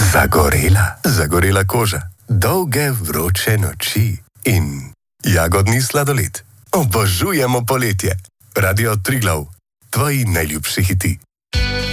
Zagorela koža, dolge vroče noči in jagodni sladoled. Obožujemo poletje. Radio Triglav, tvoji najljubši hiti.